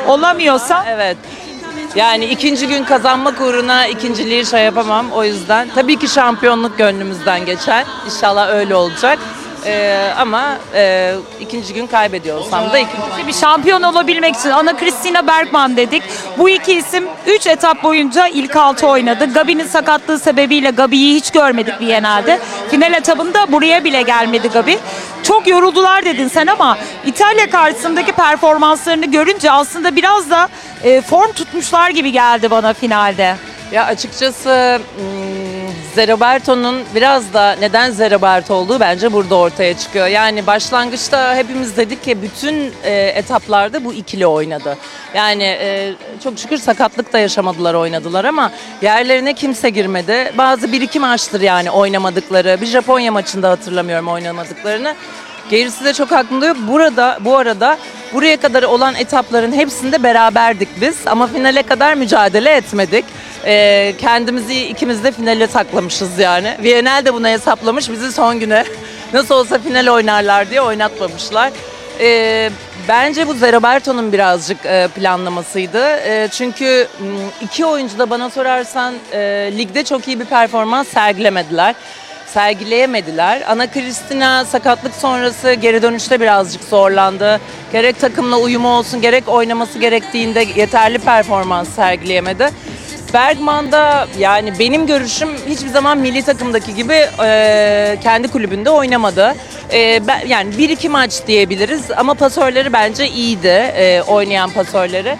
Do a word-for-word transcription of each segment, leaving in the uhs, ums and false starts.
olamıyorsa. Evet. Yani ikinci gün kazanmak uğruna ikinciliği şey yapamam. O yüzden tabii ki şampiyonluk gönlümüzden geçer. İnşallah öyle olacak. Ee, ama e, ikinci gün kaybediyor olsam da ikinci. Bir şampiyon olabilmek için Anna Kristina Bergman dedik. Bu iki isim üç etap boyunca ilk altı oynadı. Gabi'nin sakatlığı sebebiyle Gabi'yi hiç görmedik Viyana'da. Final etabında buraya bile gelmedi Gabi. Çok yoruldular dedin sen ama İtalya karşısındaki performanslarını görünce aslında biraz da e, form tutmuşlar gibi geldi bana finalde. Ya açıkçası hmm, Zeroberto'nun biraz da neden Zeroberto olduğu bence burada ortaya çıkıyor. Yani başlangıçta hepimiz dedik ki bütün e, etaplarda bu ikili oynadı. Yani e, çok şükür sakatlık da yaşamadılar, oynadılar ama yerlerine kimse girmedi. Bazı bir iki maçtır yani oynamadıkları. Bir Japonya maçında hatırlamıyorum oynamadıklarını. Gerisi de çok aklımda yok. Burada, bu arada buraya kadar olan etapların hepsinde beraberdik biz ama finale kadar mücadele etmedik. Ee, kendimizi ikimiz de finale saklamışız yani. Viyana'da de buna hesaplamış, bizi son güne nasıl olsa final oynarlar diye oynatmamışlar. Ee, bence bu Zeroberto'nun birazcık e, planlamasıydı. E, çünkü iki oyuncu da bana sorarsan e, ligde çok iyi bir performans sergilemediler. sergileyemediler. Anna Kristina sakatlık sonrası geri dönüşte birazcık zorlandı. Gerek takımla uyumu olsun, gerek oynaması gerektiğinde yeterli performans sergileyemedi. Bergman da yani benim görüşüm hiçbir zaman milli takımdaki gibi e, kendi kulübünde oynamadı. E, ben, yani bir iki maç diyebiliriz ama pasörleri bence iyiydi, e, oynayan pasörleri.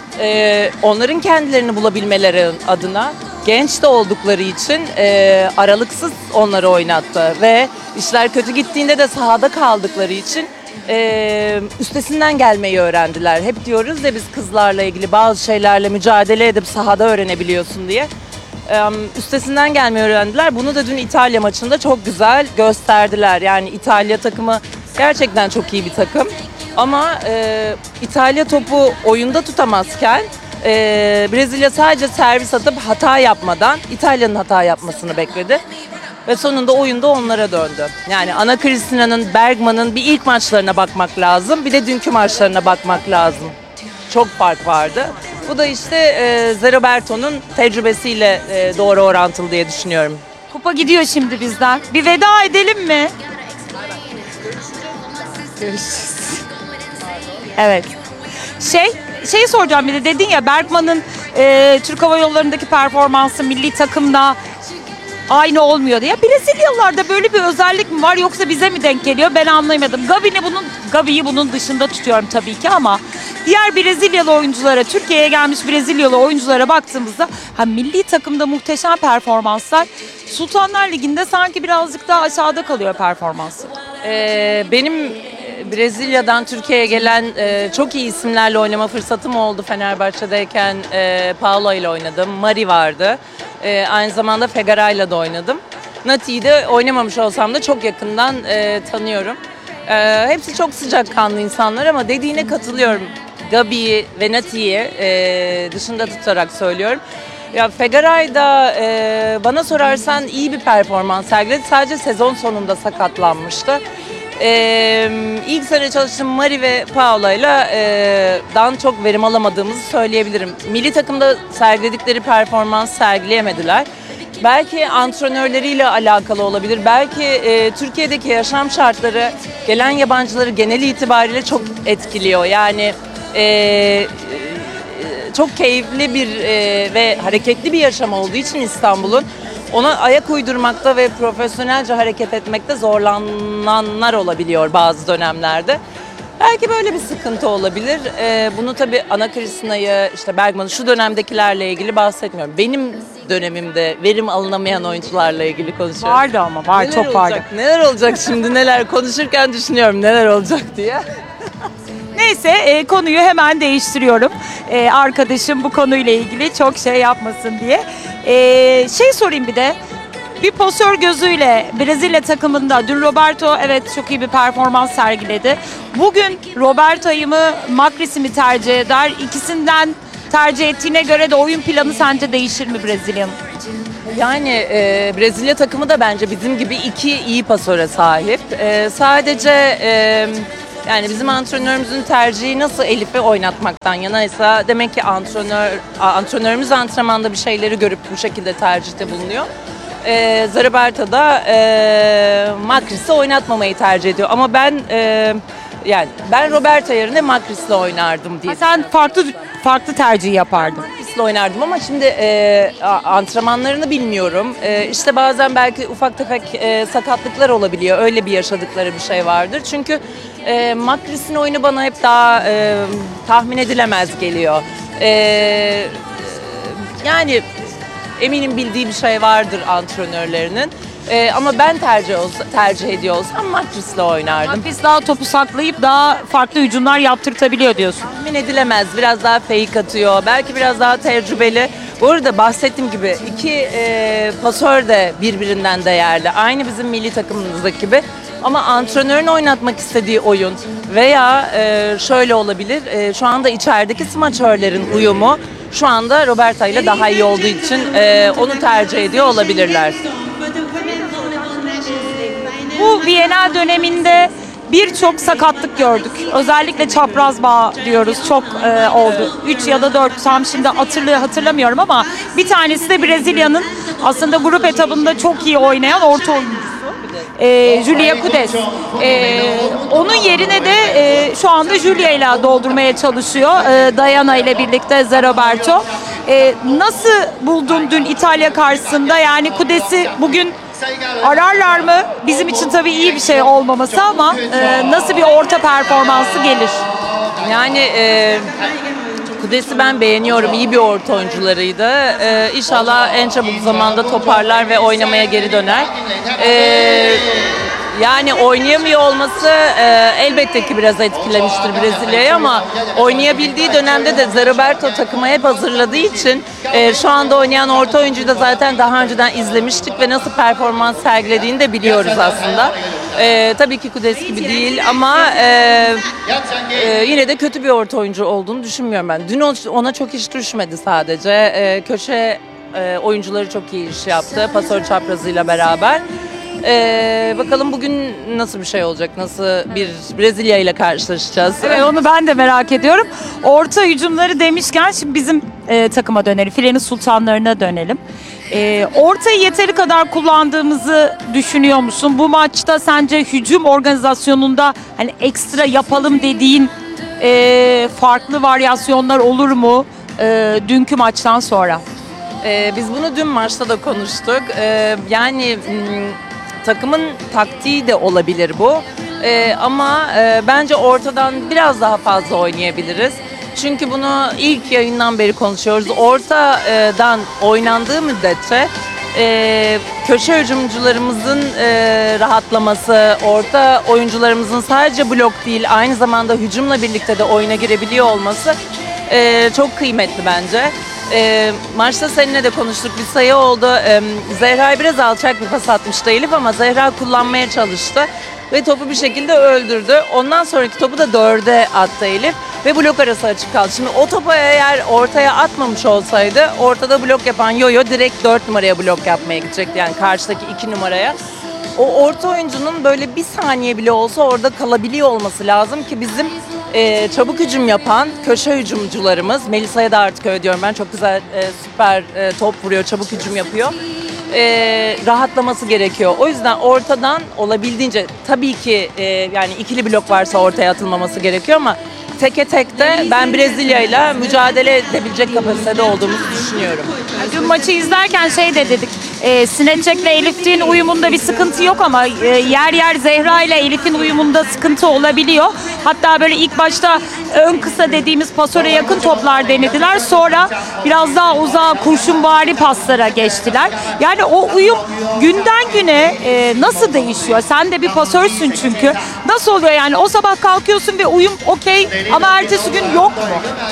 E, onların kendilerini bulabilmeleri adına genç de oldukları için e, aralıksız onları oynattı ve işler kötü gittiğinde de sahada kaldıkları için e, üstesinden gelmeyi öğrendiler. Hep diyoruz ya biz kızlarla ilgili bazı şeylerle mücadele edip sahada öğrenebiliyorsun diye. E, üstesinden gelmeyi öğrendiler. Bunu da dün İtalya maçında çok güzel gösterdiler. Yani İtalya takımı gerçekten çok iyi bir takım. Ama e, İtalya topu oyunda tutamazken Ee, Brezilya sadece servis atıp hata yapmadan İtalya'nın hata yapmasını bekledi. Ve sonunda oyunda onlara döndü. Yani Anna Kristina'nın, Bergman'ın bir ilk maçlarına bakmak lazım. Bir de dünkü maçlarına bakmak lazım. Çok fark vardı. Bu da işte e, Zeroberto'nun tecrübesiyle e, doğru orantılı diye düşünüyorum. Kupa gidiyor şimdi bizden. Bir veda edelim mi? Görüşürüz. Evet. Şey, şey soracağım bir de dedin ya Bergman'ın e, Türk Hava Yolları'ndaki performansı milli takımda aynı olmuyor diye. Brezilyalılarda böyle bir özellik mi var yoksa bize mi denk geliyor ben anlayamadım. Gabi'ni bunun Gabi'yi bunun dışında tutuyorum tabii ki ama diğer Brezilyalı oyunculara, Türkiye'ye gelmiş Brezilyalı oyunculara baktığımızda ha, milli takımda muhteşem performanslar. Sultanlar Ligi'nde sanki birazcık daha aşağıda kalıyor performansı. Ee, benim Brezilya'dan Türkiye'ye gelen e, çok iyi isimlerle oynama fırsatım oldu Fenerbahçe'deyken. E, Paolo ile oynadım, Mari vardı. E, aynı zamanda Fegara'yla da oynadım. Nati'yi de oynamamış olsam da çok yakından e, tanıyorum. E, hepsi çok sıcakkanlı insanlar ama dediğine katılıyorum. Gabi'yi ve Nati'yi e, dışında tutarak söylüyorum. Ya Fegaray da e, bana sorarsan iyi bir performans sergiledi. Sadece sezon sonunda sakatlanmıştı. Ee, ilk sene çalıştığım Mari ve Paola'yla e, dan çok verim alamadığımızı söyleyebilirim. Milli takımda sergiledikleri performans sergileyemediler. Belki antrenörleriyle alakalı olabilir. Belki e, Türkiye'deki yaşam şartları gelen yabancıları genel itibariyle çok etkiliyor. Yani e, e, çok keyifli bir e, ve hareketli bir yaşam olduğu için İstanbul'un ona ayak uydurmakta ve profesyonelce hareket etmekte zorlananlar olabiliyor bazı dönemlerde. Belki böyle bir sıkıntı olabilir. Ee, bunu tabii Anna Kristina'yı, işte Bergman'ı şu dönemdekilerle ilgili bahsetmiyorum. Benim dönemimde verim alınamayan oyuncularla ilgili konuşuyorum. Vardı ama var Neler çok olacak, vardı. Neler olacak şimdi neler konuşurken düşünüyorum neler olacak diye. Neyse e, konuyu hemen değiştiriyorum. E, arkadaşım bu konuyla ilgili çok şey yapmasın diye. E, şey sorayım bir de. Bir pasör gözüyle Brezilya takımında dün Roberto evet çok iyi bir performans sergiledi. Bugün Roberto'yu mu Macris'i mi tercih eder? İkisinden tercih ettiğine göre de oyun planı sence değişir mi Brezilya'nın? Yani e, Brezilya takımı da bence bizim gibi iki iyi pasöre sahip. E, sadece e, Yani bizim antrenörümüzün tercihi nasıl Elif'i oynatmaktan yanaysa demek ki antrenör antrenörümüz antrenmanda bir şeyleri görüp bu şekilde tercihte bulunuyor. Ee, Zaraberta da e, Makris'i oynatmamayı tercih ediyor. Ama ben e, yani ben Roberta yerine Makris'le oynardım diye. Ha, sen farklı farklı tercih yapardın. Makris'le oynardım ama şimdi e, a- antrenmanlarını bilmiyorum. E, işte bazen belki ufak tefek e, sakatlıklar olabiliyor. Öyle bir yaşadıkları bir şey vardır. Çünkü e, Makris'in oyunu bana hep daha e, tahmin edilemez geliyor. E, yani eminim bildiği bir şey vardır antrenörlerinin. Ee, ama ben tercih olsa, tercih ediyor olsam Makris'le oynardım. Biz daha topu saklayıp daha farklı hücumlar yaptırtabiliyor diyorsun. Tahmin edilemez. Biraz daha fake atıyor. Belki biraz daha tecrübeli. Bu arada bahsettiğim gibi iki e, pasör de birbirinden değerli. Aynı bizim milli takımımızdaki gibi. Ama antrenörün oynatmak istediği oyun veya e, şöyle olabilir. E, şu anda içerideki smaçörlerin uyumu şu anda Roberta ile daha iyi olduğu için e, onu tercih ediyor olabilirler. Bu Viyana döneminde birçok sakatlık gördük. Özellikle çapraz bağ diyoruz. Çok e, oldu. üç ya da dört tam şimdi hatırlı, hatırlamıyorum ama bir tanesi de Brezilya'nın aslında grup etabında çok iyi oynayan orta oyuncusu. E, Julia Kudes. E, onun yerine de e, şu anda Julia ile doldurmaya çalışıyor. E, Diana ile birlikte Zaraberto. E, nasıl buldun dün İtalya karşısında? Yani Kudes'i bugün ararlar mı? Bizim için tabii iyi bir şey olmaması ama e, nasıl bir orta performansı gelir? Yani e, Kudes'i ben beğeniyorum. İyi bir orta oyuncularıydı. E, İnşallah en çabuk zamanda toparlar ve oynamaya geri döner. E, yani oynayamıyor olması e, elbette ki biraz etkilemiştir Brezilya'yı ama oynayabildiği dönemde de Zaraberto takımı hep hazırladığı için e, şu anda oynayan orta oyuncuyu da zaten daha önceden izlemiştik ve nasıl performans sergilediğini de biliyoruz aslında. E, tabii ki Kudes gibi değil ama e, e, yine de kötü bir orta oyuncu olduğunu düşünmüyorum ben. Dün ona çok iş düşmedi sadece. E, köşe e, oyuncuları çok iyi iş yaptı pasör çaprazıyla beraber. Ee, bakalım bugün nasıl bir şey olacak, nasıl bir Brezilya ile karşılaşacağız. Evet, onu ben de merak ediyorum. Orta hücumları demişken şimdi bizim e, takıma dönelim, filenin sultanlarına dönelim. E, ortayı yeteri kadar kullandığımızı düşünüyor musun? Bu maçta sence hücum organizasyonunda hani ekstra yapalım dediğin e, farklı varyasyonlar olur mu e, dünkü maçtan sonra? Ee, biz bunu dün maçta da konuştuk. Ee, yani m, takımın taktiği de olabilir bu. Ee, ama e, bence ortadan biraz daha fazla oynayabiliriz. Çünkü bunu ilk yayından beri konuşuyoruz. Ortadan oynandığı müddetçe e, köşe hücumcularımızın e, rahatlaması, orta oyuncularımızın sadece blok değil aynı zamanda hücumla birlikte de oyuna girebiliyor olması e, çok kıymetli bence. E, maçta seninle de konuştuk, bir sayı oldu. E, Zehra'ya biraz alçak bir pas atmıştı Elif ama Zehra kullanmaya çalıştı ve topu bir şekilde öldürdü. Ondan sonraki topu da dörde attı Elif ve blok arası açık kaldı. Şimdi o topu eğer ortaya atmamış olsaydı ortada blok yapan Yoyo direkt dört numaraya blok yapmaya gidecekti. Yani karşıdaki iki numaraya. O orta oyuncunun böyle bir saniye bile olsa orada kalabiliyor olması lazım ki bizim e, çabuk hücum yapan köşe hücumcularımız, Melisa'ya da artık öyle diyorum ben, çok güzel e, süper e, top vuruyor, çabuk hücum yapıyor. E, rahatlaması gerekiyor. O yüzden ortadan olabildiğince tabii ki e, yani ikili blok varsa ortaya atılmaması gerekiyor ama teke tek de ben Brezilya ile mücadele edebilecek kapasitede olduğumuzu düşünüyorum. Dün maçı izlerken şey de dedik, e, Sinetçek'le Elif'in uyumunda bir sıkıntı yok ama e, yer yer Zehra ile Elif'in uyumunda sıkıntı olabiliyor. Hatta böyle ilk başta ön kısa dediğimiz pasöre yakın toplar denediler. Sonra biraz daha uzağa kurşunvari paslara geçtiler. Yani o uyum günden güne e, nasıl değişiyor? Sen de bir pasörsün çünkü. Nasıl oluyor yani? O sabah kalkıyorsun ve uyum okey ama ertesi gün yok mu?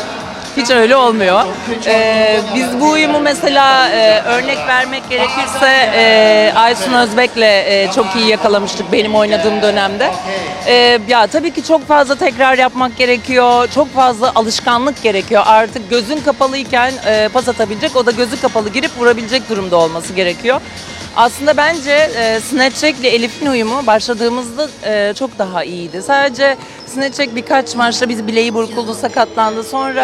Hiç öyle olmuyor. Ee, biz bu uyumu mesela e, örnek vermek gerekirse e, Aysun Özbek'le e, çok iyi yakalamıştık benim oynadığım dönemde. E, ya tabii ki çok fazla tekrar yapmak gerekiyor, çok fazla alışkanlık gerekiyor. Artık gözün kapalıyken e, pas atabilecek, o da gözü kapalı girip vurabilecek durumda olması gerekiyor. Aslında bence e, Snatchback ile Elif'in uyumu başladığımızda e, çok daha iyiydi. Sadece Snatchek birkaç maçta biz bileği burkuldu, sakatlandı. Sonra